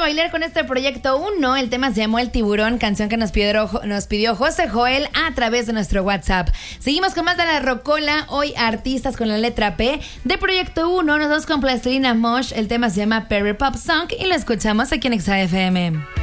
bailar con este Proyecto 1. El tema se llamó El Tiburón, canción que nos pidió José Joel a través de nuestro WhatsApp. Seguimos con más de la Rocola. Hoy artistas con la letra P de Proyecto 1. Nos vamos con Plastilina Mosh. El tema se llama Perry Pop Song y lo escuchamos aquí en XFM.